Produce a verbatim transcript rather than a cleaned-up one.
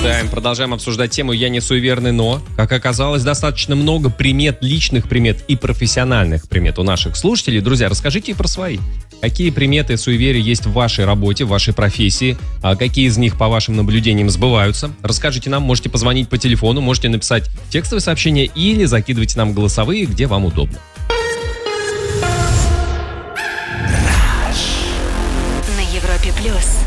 Продолжаем, продолжаем обсуждать тему «Я не суеверный, но». Как оказалось, достаточно много примет, личных примет и профессиональных примет у наших слушателей. Друзья, расскажите про свои. Какие приметы суеверия есть в вашей работе, в вашей профессии? А какие из них, по вашим наблюдениям, сбываются? Расскажите нам, можете позвонить по телефону, можете написать текстовое сообщение или закидывайте нам голосовые, где вам удобно. На Европе Плюс.